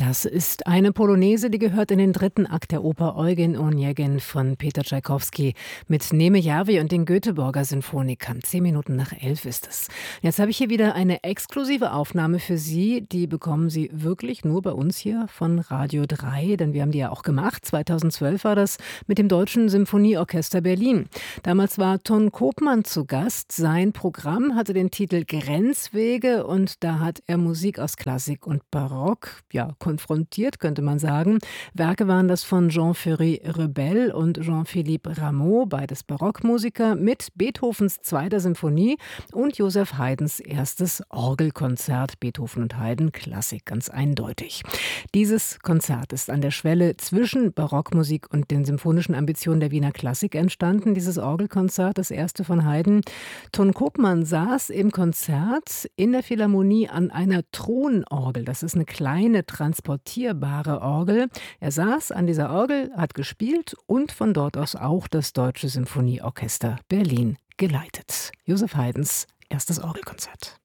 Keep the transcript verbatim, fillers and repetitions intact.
Das ist eine Polonaise, die gehört in den dritten Akt der Oper Eugen Onegin von Peter Tschaikowski mit Neeme Järvi und den Göteborger Sinfonikern. Zehn Minuten nach elf ist es. Jetzt habe ich hier wieder eine exklusive Aufnahme für Sie. Die bekommen Sie wirklich nur bei uns hier von Radio drei, denn wir haben die ja auch gemacht. zweitausendzwölf war das mit dem Deutschen Symphonieorchester Berlin. Damals war Ton Koopman zu Gast. Sein Programm hatte den Titel Grenzwege und da hat er Musik aus Klassik und Barock, ja, konfrontiert, könnte man sagen. Werke waren das von Jean-Ferry Rebel und Jean-Philippe Rameau, beides Barockmusiker, mit Beethovens zweiter Symphonie und Joseph Haydns erstes Orgelkonzert. Beethoven und Haydn, Klassik, ganz eindeutig. Dieses Konzert ist an der Schwelle zwischen Barockmusik und den symphonischen Ambitionen der Wiener Klassik entstanden. Dieses Orgelkonzert, das erste von Haydn. Ton Koopman saß im Konzert in der Philharmonie an einer Thronorgel. Das ist eine kleine, transportierbare Orgel. Er saß an dieser Orgel, hat gespielt und von dort aus auch das Deutsche Symphonieorchester Berlin geleitet. Joseph Haydns erstes Orgelkonzert.